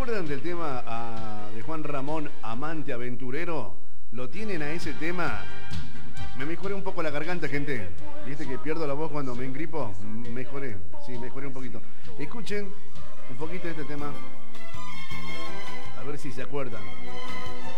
acuerdan del tema de Juan Ramón, Amante Aventurero? ¿Lo tienen a ese tema? Me mejoré un poco la garganta, gente. ¿Viste que pierdo la voz cuando me engripo? Mejoré, sí, mejoré un poquito. Escuchen un poquito de este tema. A ver si se acuerdan.